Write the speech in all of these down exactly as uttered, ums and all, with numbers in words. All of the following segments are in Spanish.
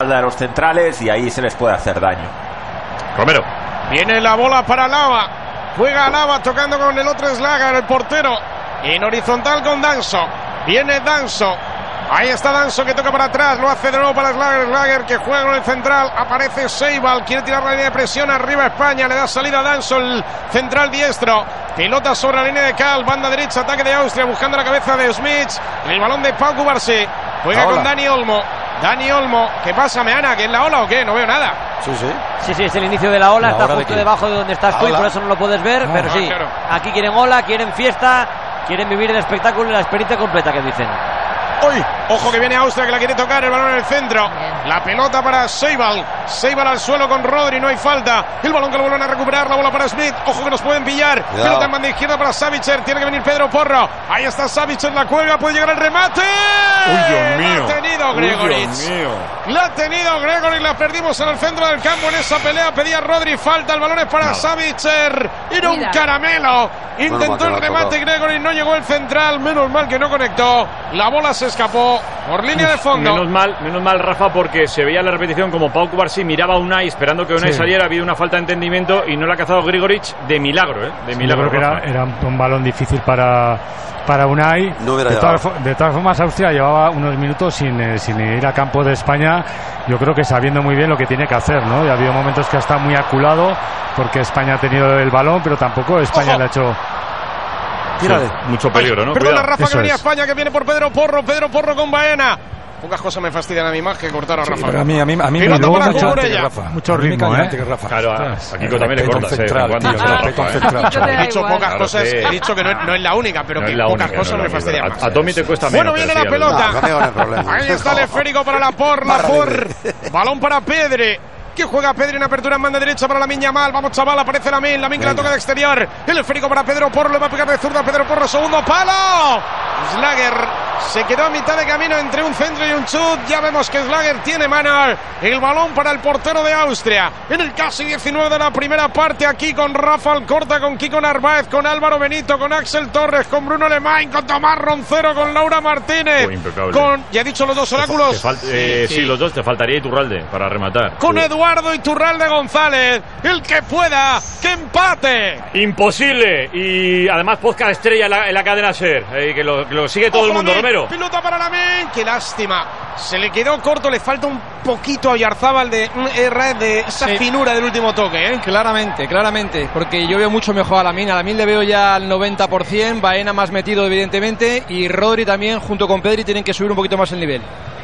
espalda de los centrales y ahí se les puede hacer daño. Romero. Viene la bola para Lava. Juega Lava tocando con el otro Slager, el portero. En horizontal con Danso. Viene Danso. Ahí está Danso que toca para atrás. Lo hace de nuevo para Slager. Slager que juega con el central. Aparece Seibal. Quiere tirar la línea de presión. Arriba España. Le da salida a Danso, el central diestro. Pelota sobre la línea de Cal. Banda derecha. Ataque de Austria. Buscando la cabeza de Smith. El balón de Pau Cubarsí. Juega con Dani Olmo. Dani Olmo. ¿Qué pasa, Meana? ¿Que es la ola o qué? No veo nada. Sí, sí. Sí, sí, es el inicio de la ola. La está hora justo de debajo de donde estás tú y por eso no lo puedes ver. Ah, pero sí, claro. aquí quieren ola, quieren fiesta, quieren vivir el espectáculo y la experiencia completa que dicen. ¡Uy! Ojo que viene Austria, que la quiere tocar, el balón en el centro. La pelota para Seibal. Seibal al suelo con Rodri, no hay falta. El balón que lo vuelven a recuperar, la bola para Smith. Ojo que nos pueden pillar. Cuidado. Pelota en banda izquierda para Savitzer. Tiene que venir Pedro Porro. Ahí está Savitzer, la cuelga, puede llegar el remate. ¡Uy, Dios mío! La ha tenido Gregoric. ¡Uy, Dios mío! La ha tenido Gregoric, la perdimos en el centro del campo en esa pelea. Pedía Rodri, falta, el balón es para Savitzer. Era un caramelo. Intentó Bueno, el remate Gregoric, no llegó el central. Menos mal que no conectó. La bola se escapó por línea de fondo. Menos mal, menos mal, Rafa, porque se veía la repetición como Pau Cubarsí miraba a Unai esperando que Unai Sí. saliera. Ha habido una falta de entendimiento y no la ha cazado Grigoric de milagro, ¿eh? De Yo milagro. creo que era, Rafa. era un balón difícil para, para Unai. No hubiera de, llegado. todas, fo- de todas formas, Austria llevaba unos minutos sin, eh, sin ir a campo de España. Yo creo que sabiendo muy bien lo que tiene que hacer, ¿no? Y ha habido momentos que ha estado muy aculado porque España ha tenido el balón, pero tampoco España Ojo. le ha hecho. Tírale. Sí, mucho peligro, ¿no? Perdona, Cuidado. Rafa, que Eso venía es. España, que viene por Pedro Porro. Pedro Porro con Baena. Pocas cosas me fastidian a mí más que cortar a Sí, Rafa. pero a mí, a mí, a mí Pelota me luego para mucho antes que Cucurella. Rafa. Mucho A mí me ritmo, cae ¿eh? antes que Rafa. Claro, a, Ostras. a Kiko también le Respeto cortas, ¿eh? central, Cuando tío, se la respeto Rafa, ¿eh? central, Yo te chaval. da He dicho igual. pocas Claro, cosas, sí. he dicho que no, no es la única, pero No que es la pocas única, cosas no, me no, fastidian a- más. A Tommy te cuesta Bueno, menos. viene pero la sí, a pelota. No, conmigo no hay problema. Ahí está el esférico para Laporte, Barra Laporte. Balón para Pedri. Que juega Pedri en apertura en banda derecha para Lamine Yamal. Vamos, chaval, aparece Lamine. Lamine que la Venga. toca de exterior. El esférico para Pedro Porro. Le va a pegar de zurda a Pedro Porro. Segundo palo. Slager se quedó a mitad de camino entre un centro y un chut. Ya vemos que Slager tiene mano. El balón para el portero de Austria. En el casi diecinueve de la primera parte. Aquí con Rafa Alcorta, con Kiko Narváez, con Álvaro Benito, con Axel Torres, con Bruno Lemain, con Tomás Roncero, con Laura Martínez. Oh, impecable. Con, ya he dicho los dos oráculos. Te fal- eh, sí, Sí. los dos. Te faltaría Iturralde para rematar. Con Eduardo Iturralde González, el que pueda, que empate. Imposible. Y además podcast estrella en la, en la cadena SER, eh, que, lo, que lo sigue todo Ojo, el mundo, Lamine, Romero. Pelota para Lamine, qué lástima. Se le quedó corto, le falta un poquito a Oyarzábal de R de esa Sí. finura del último toque, ¿eh? Claramente, claramente, porque yo veo mucho mejor a Lamine. A Lamine le veo ya al noventa por ciento, Baena más metido evidentemente y Rodri también junto con Pedri tienen que subir un poquito más el nivel.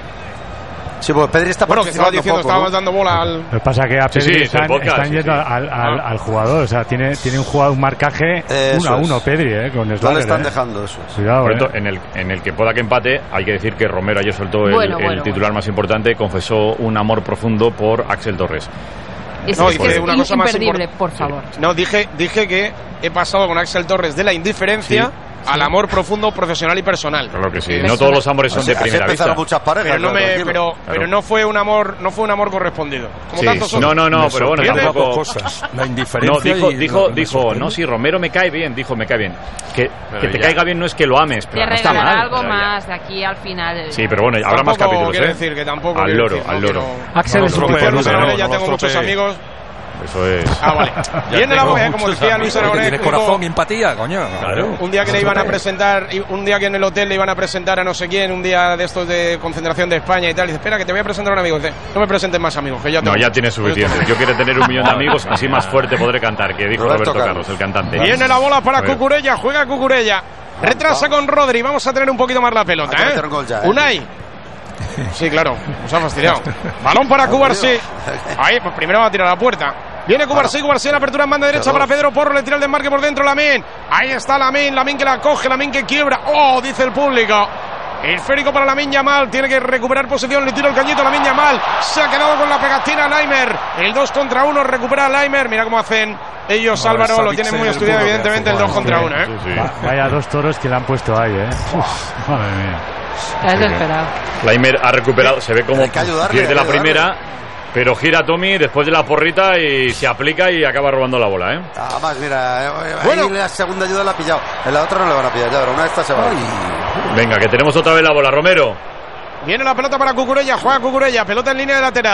Sí, pues Pedri está Bueno, que estaba participando diciendo, poco, estabas ¿no? dando bola al... Lo que pasa es que a Sí, Pedri sí, están, el podcast, están sí, yendo sí. Al, al, Ah. al jugador. O sea, tiene, tiene un jugador, un marcaje Eso uno a es. uno Pedri, ¿eh? Con No le Slager, están ¿eh? dejando eso. Cuidado, Por ¿eh? tanto, en el, en el que pueda que empate, hay que decir que Romero ayer soltó el, Bueno, el bueno, titular bueno. más importante, confesó un amor profundo por Axel Torres. Es, No, es que dice es una cosa más imperdible, import- por favor. No, dije, dije que he pasado con Axel Torres de la indiferencia al amor profundo, profesional y personal. Claro que sí. Eh, No todos los amores son Así- de así primera vista. empezaron muchas parejas. Pero no claro, me, tranquilo. pero, Claro. pero no fue un amor, no fue un amor correspondido. Como Sí. tantos No, otros. no, no, Me pero bueno, sorprende tampoco. dos cosas. La No, indiferencia dijo, y dijo, lo que me dijo, sorprende. no, sí, Romero me cae bien, dijo, me cae bien. Que, que te ya. caiga bien no es que lo ames, Te pero no está regalará mal. algo Pero ya. más de aquí al final. Sí, pero bueno, habrá más Tampoco capítulos, quiero ¿eh? decir que tampoco al quiero loro, decir, al no loro. quiero- Axel No, es no, un no, tipo no, Luis no, Aragonés, no, ya no, tengo no, muchos no, amigos. Eso es. Ah, vale. Viene la boya, como decía Luis Aragonés. Tienes dijo, corazón y empatía, coño. Claro. un día que le iban a presentar, un día que en el hotel le iban a presentar a no sé quién, un día de estos de concentración de España y tal, y dice, espera, que te voy a presentar a un amigo. Dice, no me presentes más amigos, que ya No, tengo. ya tienes suficiente. Yo quiero tener un millón de amigos, así más fuerte podré cantar, que dijo Roberto Roberto, Carlos. Carlos, el cantante. Viene la bola para A ver. Cucurella, juega Cucurella. Retrasa con Rodri, vamos a tener un poquito más la pelota, Hay que ¿eh? meter un gol ya, ¿eh? Unai. Sí, claro, nos ha fastidiado. Balón para Cubarsí. Ahí, pues primero va a tirar a la puerta. Viene Cubarsí, Cubarsí en la apertura en banda derecha para Pedro Porro, le tira el desmarque por dentro Lamine. Ahí está Lamine, Lamine que la coge, Lamine que quiebra. ¡Oh!, dice el público. Esférico para Lamine Yamal, tiene que recuperar posición, le tira el cañito a Lamine Yamal. Se ha quedado con la pegatina Laimer. El dos contra uno, recupera a Laimer. Mira cómo hacen ellos, No, Álvaro, esa lo Vixen tienen muy es estudiado, duro que evidentemente, el hace, dos contra bueno, uno, ¿eh? Sí, sí. Va- Vaya dos toros que le han puesto ahí, ¿eh? Uf, madre mía. Es desesperado. Laimer ha recuperado, se ve como Hay que ayudarle, pierde hay la que ayudarle. primera, pero gira Tommy después de la porrita y se aplica y acaba robando la bola, ¿eh? Además, mira, eh, Bueno. ahí la segunda ayuda la ha pillado. En la otra no le van a pillar, ya, pero una de estas se va. Venga, que tenemos otra vez la bola, Romero. Viene la pelota para Cucurella, juega Cucurella, pelota en línea de lateral.